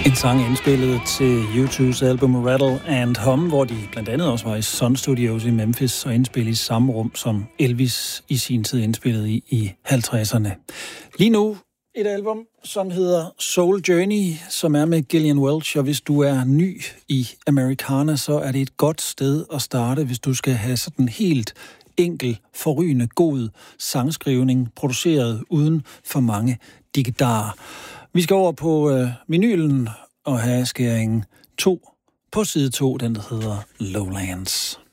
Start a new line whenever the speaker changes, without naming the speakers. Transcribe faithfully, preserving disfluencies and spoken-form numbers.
En sang indspillet til U to's album Rattle and Hum, hvor de blandt andet også var i Sun Studios i Memphis og indspillede i samme rum, som Elvis i sin tid indspillede i i halvtredserne. Lige nu et album, som hedder Soul Journey, som er med Gillian Welch, og hvis du er ny i Americana, så er det et godt sted at starte, hvis du skal have sådan helt enkel, forrygende, god sangskrivning, produceret uden for mange digitarer. Vi skal over på øh, vinylen og have skæringen to på side to, den der hedder Lowlands.